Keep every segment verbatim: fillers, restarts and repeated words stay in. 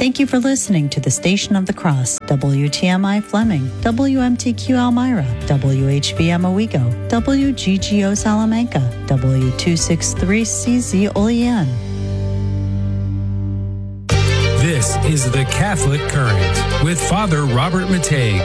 Thank you for listening to the Station of the Cross, W T M I Fleming, W M T Q Elmira, W H B M Owego, W G G O Salamanca, W two sixty-three C Z Olean. This is the Catholic Current with Father Robert Mateiga.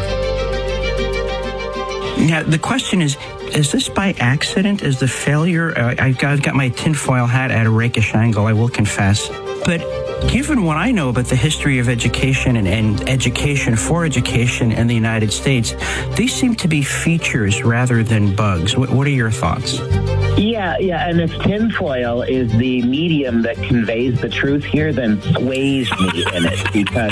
Yeah, the question is, is this by accident? Is the failure, uh, I've, got, I've got my tinfoil hat at a rakish angle, I will confess, but given what I know about the history of education and, and education for education in the United States, these seem to be features rather than bugs. What, what are your thoughts? Yeah, yeah, and if tinfoil is the medium that conveys the truth here, then sways me in it, because...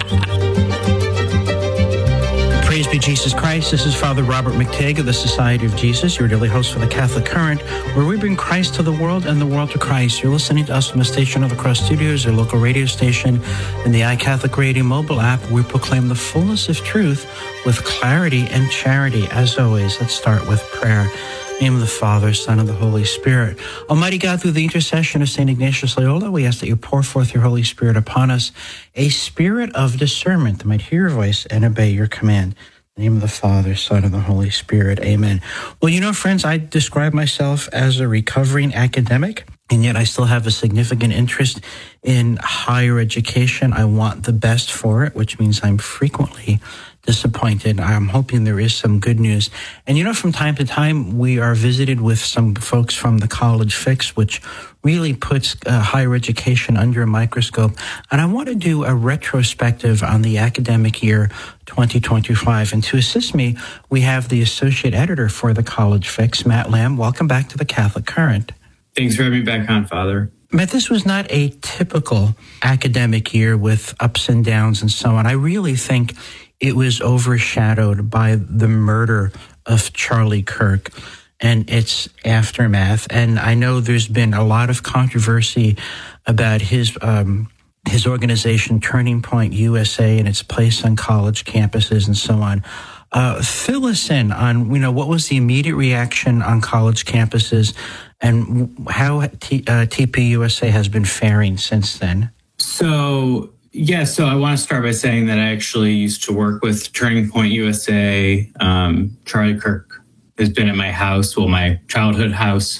Praise be Jesus Christ. This is Father Robert Mateiga of the Society of Jesus, your daily host for the Catholic Current, where we bring Christ to the world and the world to Christ. You're listening to us from the Station of the Cross Studios, your local radio station, and the iCatholic Radio mobile app. We proclaim the fullness of truth with clarity and charity. As always, let's start with prayer. In the name of the Father, Son, and the Holy Spirit. Almighty God, through the intercession of Saint Ignatius Loyola, we ask that you pour forth your Holy Spirit upon us, a spirit of discernment that might hear your voice and obey your command. In the name of the Father, Son, and the Holy Spirit. Amen. Well, you know, friends, I describe myself as a recovering academic, and yet I still have a significant interest in higher education. I want the best for it, which means I'm frequently disappointed. I'm hoping there is some good news. And you know, from time to time, we are visited with some folks from the College Fix, which really puts uh, higher education under a microscope. And I want to do a retrospective on the academic year twenty twenty-five. And to assist me, we have the associate editor for the College Fix, Matt Lamb. Welcome back to the Catholic Current. Thanks for having me back on, Father. Matt, this was not a typical academic year with ups and downs and so on. I really think it was overshadowed by the murder of Charlie Kirk and its aftermath. And I know there's been a lot of controversy about his um, his organization, Turning Point U S A, and its place on college campuses and so on. Uh, fill us in on, you know, what was the immediate reaction on college campuses and how T, uh, T P U S A has been faring since then. So, yeah, so I want to start by saying that I actually used to work with Turning Point U S A. Um, Charlie Kirk has been at my house, well, my childhood house.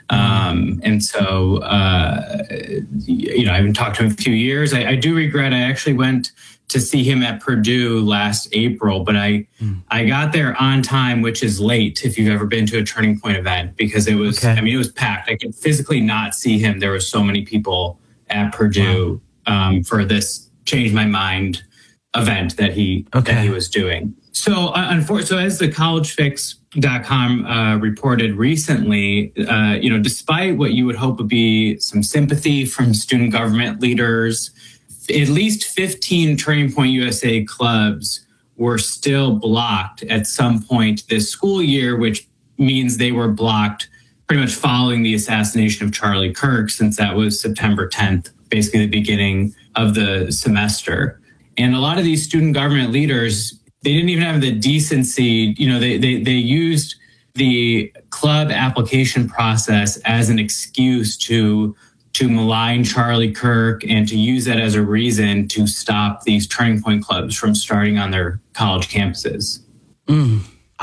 Um, and so, uh, you know, I haven't talked to him in a few years. I, I do regret I actually went to see him at Purdue last April, but I mm. I got there on time, which is late if you've ever been to a Turning Point event, because it was, okay. I mean, it was packed. I could physically not see him. There were so many people at Purdue wow. um, for this Change My Mind event that he okay. that he was doing. So, uh, unfortunately, so as the college fix dot com uh, reported recently, uh, you know, despite what you would hope would be some sympathy from student government leaders, at least fifteen Turning Point U S A clubs were still blocked at some point this school year, which means they were blocked pretty much following the assassination of Charlie Kirk, since that was September tenth, basically the beginning of the semester. And a lot of these student government leaders, they didn't even have the decency, you know, they they, they used the club application process as an excuse to to malign Charlie Kirk and to use that as a reason to stop these Turning Point clubs from starting on their college campuses. Mm.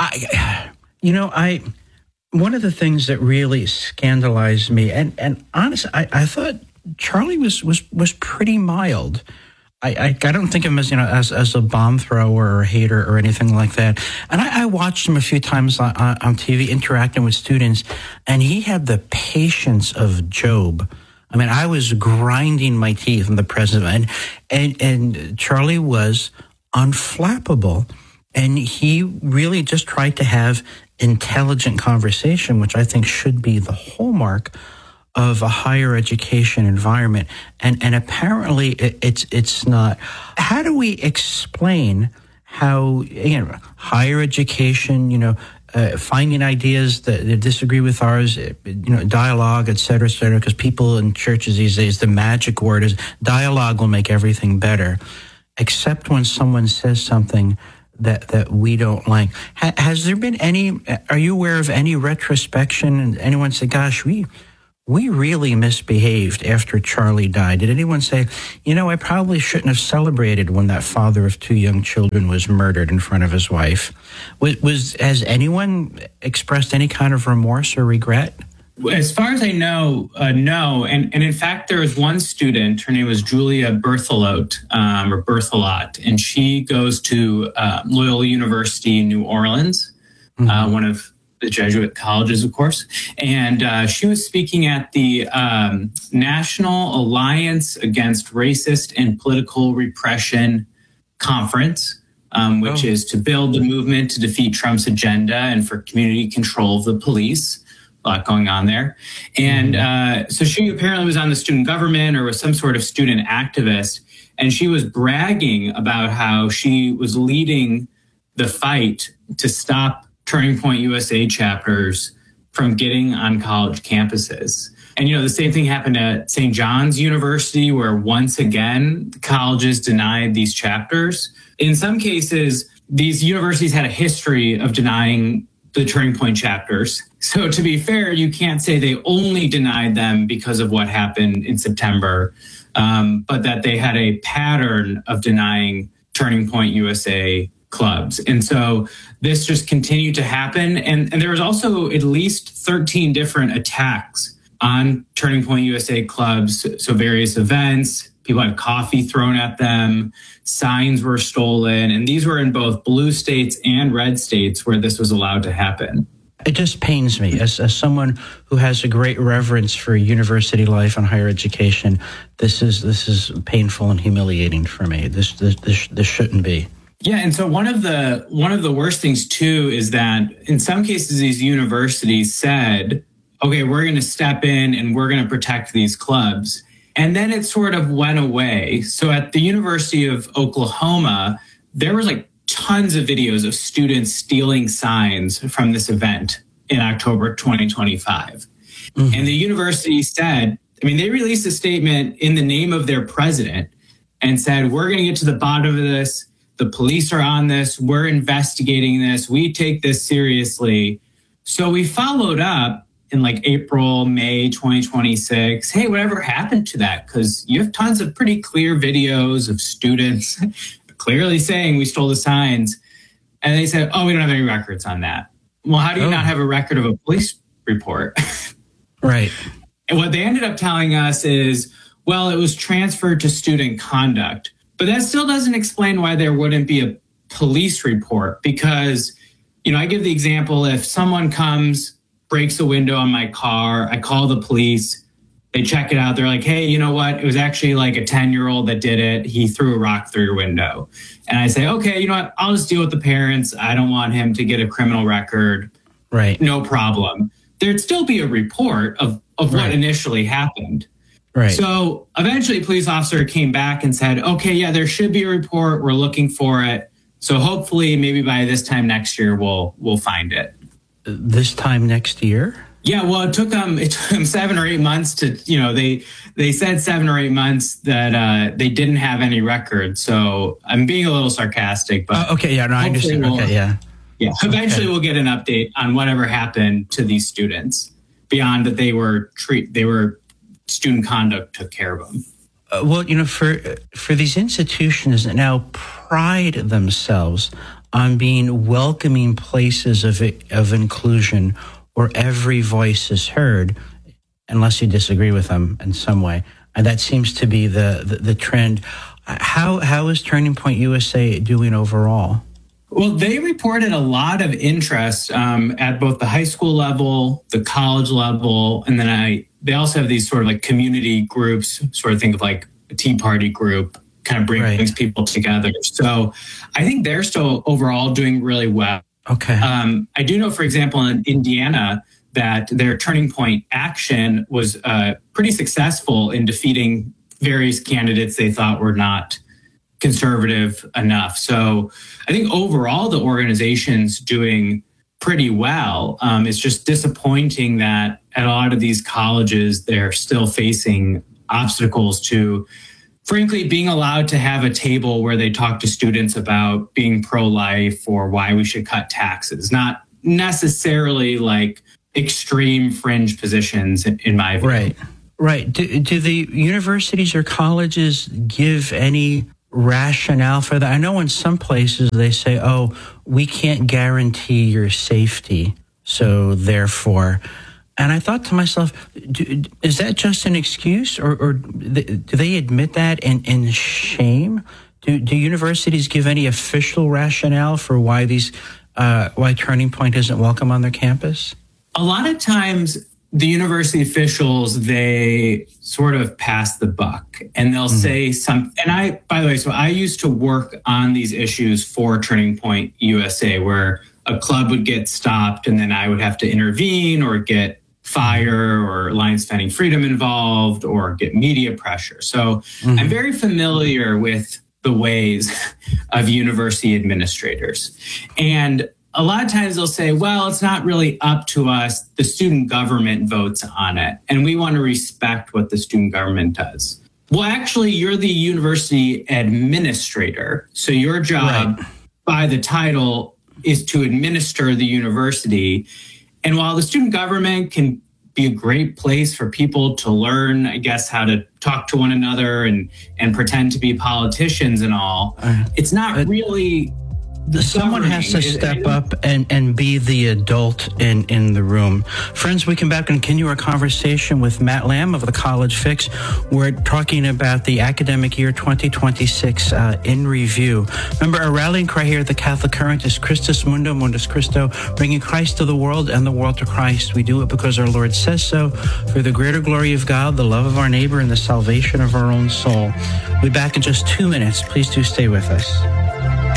I, you know, I one of the things that really scandalized me, and and honestly, I, I thought Charlie was was was pretty mild. I, I I don't think of him as, you know, as as a bomb thrower or a hater or anything like that. And I, I watched him a few times on, on T V interacting with students, and he had the patience of Job. I mean, I was grinding my teeth in the presence of him, and, and, and Charlie was unflappable. And he really just tried to have intelligent conversation, which I think should be the hallmark of a higher education environment. And, and apparently it, it's, it's not. How do we explain how, you know, higher education, you know, Uh, finding ideas that, that disagree with ours, you know, dialogue, et cetera, et cetera, because people in churches these days, the magic word is dialogue will make everything better, except when someone says something that, that we don't like. Ha, has there been any, are you aware of any retrospection and anyone say, gosh, we we really misbehaved after Charlie died. Did anyone say, you know, I probably shouldn't have celebrated when that father of two young children was murdered in front of his wife? Was, was has anyone expressed any kind of remorse or regret? As far as I know, uh, no. And, and in fact, there was one student, her name was Julia Berthelot, um, or Berthelot, and she goes to uh, Loyola University in New Orleans, mm-hmm. uh, one of the Jesuit colleges, of course. And uh, she was speaking at the um, National Alliance Against Racist and Political Repression Conference, um, which oh. is to build the movement to defeat Trump's agenda and for community control of the police. A lot going on there. And uh, so she apparently was on the student government or was some sort of student activist. And she was bragging about how she was leading the fight to stop Turning Point U S A chapters from getting on college campuses. And, you know, the same thing happened at Saint John's University, where once again, the colleges denied these chapters. In some cases, these universities had a history of denying the Turning Point chapters. So to be fair, you can't say they only denied them because of what happened in September, um, but that they had a pattern of denying Turning Point U S A clubs. And so this just continued to happen. And, and there was also at least thirteen different attacks on Turning Point U S A clubs. So various events, people had coffee thrown at them, signs were stolen. And these were in both blue states and red states where this was allowed to happen. It just pains me as, as someone who has a great reverence for university life and higher education. This is this is painful and humiliating for me. This this this, this shouldn't be. Yeah, and so one of the one of the worst things too is that in some cases these universities said, "Okay, we're going to step in and we're going to protect these clubs," and then it sort of went away. So at the University of Oklahoma, there was like tons of videos of students stealing signs from this event in October twenty twenty-five. Mm-hmm. And the university said, I mean, they released a statement in the name of their president and said, we're going to get to the bottom of this. The police are on this. We're investigating this. We take this seriously. So we followed up in like April, May twenty twenty-six. Hey, whatever happened to that? Because you have tons of pretty clear videos of students clearly saying we stole the signs. And they said, oh, we don't have any records on that. Well, how do you oh. not have a record of a police report? Right. And what they ended up telling us is, well, it was transferred to student conduct. But that still doesn't explain why there wouldn't be a police report. Because, you know, I give the example, if someone comes, breaks a window on my car, I call the police, they check it out. They're like, hey, you know what? It was actually like a ten-year-old that did it. He threw a rock through your window. And I say, okay, you know what? I'll just deal with the parents. I don't want him to get a criminal record. Right. No problem. There'd still be a report of, of right. what initially happened. Right. So eventually a police officer came back and said, okay, yeah, there should be a report. We're looking for it. So hopefully maybe by this time next year, we'll we'll find it. This time next year? Yeah, well, it took them it took them seven or eight months to, you know, they they said seven or eight months that uh, they didn't have any record. So I'm being a little sarcastic, but uh, okay, yeah, no, I understand. We'll, okay, yeah, yeah. Eventually, okay. we'll get an update on whatever happened to these students beyond that they were treat they were student conduct took care of them. Uh, well, you know, for for these institutions that now pride themselves on being welcoming places of of inclusion, where every voice is heard, unless you disagree with them in some way. And that seems to be the, the, the trend. How How is Turning Point U S A doing overall? Well, they reported a lot of interest um, at both the high school level, the college level, and then I. They also have these sort of like community groups, sort of think of like a Tea Party group, kind of brings right. people together. So I think they're still overall doing really well. Okay. Um, I do know, for example, in Indiana, that their Turning Point action was uh, pretty successful in defeating various candidates they thought were not conservative enough. So I think overall the organization's doing pretty well. Um, it's just disappointing that at a lot of these colleges, they're still facing obstacles to, frankly, being allowed to have a table where they talk to students about being pro-life or why we should cut taxes. Not necessarily like extreme fringe positions, in, in my view. Right, right. Do, do the universities or colleges give any rationale for that? I know in some places they say, oh, we can't guarantee your safety, so therefore. And I thought to myself, do, is that just an excuse, or, or do they admit that in, in shame? Do, do universities give any official rationale for why these, uh, why Turning Point isn't welcome on their campus? A lot of times, the university officials, they sort of pass the buck, and they'll mm-hmm. say some. And I, by the way, so I used to work on these issues for Turning Point U S A, where a club would get stopped, and then I would have to intervene or get fire or Alliance Defending Freedom involved or get media pressure. So mm-hmm. I'm very familiar with the ways of university administrators. And a lot of times they'll say, well, it's not really up to us. The student government votes on it, and we want to respect what the student government does. Well, actually, you're the university administrator. So your job right. by the title is to administer the university. And while the student government can be a great place for people to learn, I guess, how to talk to one another and, and pretend to be politicians and all, uh, it's not uh, really... Someone has to step up and, and be the adult in, in the room. Friends, we come back and continue our conversation with Matt Lamb of the College Fix. We're talking about the academic year twenty twenty-six uh, in review. Remember, our rallying cry here at the Catholic Current is Christus Mundo, Mundus Christo, bringing Christ to the world and the world to Christ. We do it because our Lord says so, for the greater glory of God, the love of our neighbor, and the salvation of our own soul. We'll be back in just two minutes. Please do stay with us.